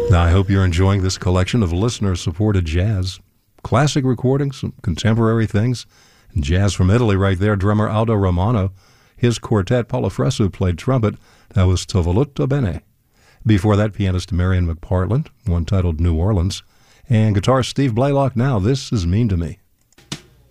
Now, I hope you're enjoying this collection of listener-supported jazz. Classic recordings, some contemporary things, and jazz from Italy right there. Drummer Aldo Romano, his quartet, Paula Fresu played trumpet. That was T'ho voluto bene. Before that, pianist Marion McPartland, one titled New Orleans. And guitarist Steve Blaylock, now This Is Mean to Me.